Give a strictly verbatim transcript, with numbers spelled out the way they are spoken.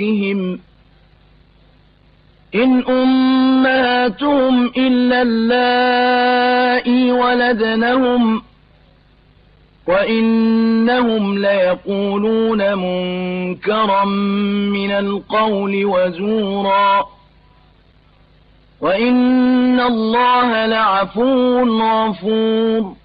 بِهِمْ إِنْ أُمَّهَاتُهُمْ إِلَّا اللَّائِي وَلَدْنَهُمْ وَإِنَّهُمْ لَيَقُولُونَ مُنكَرًا مِنَ الْقَوْلِ وَزُورًا وَإِنَّ اللَّهَ لَعَفُوٌّ غَفُورٌ